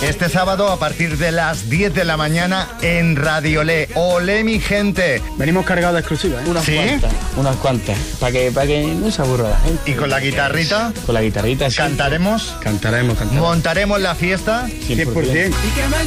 Este sábado a partir de las 10 de la mañana en Radiolé. ¡Olé, mi gente! Venimos cargados de exclusivas, ¿eh? Unas cuantas, para que no se aburra la gente. ¿Y con la guitarrita? Con la guitarrita, sí. ¿Cantaremos? Cantaremos. ¿Montaremos la fiesta? 100%.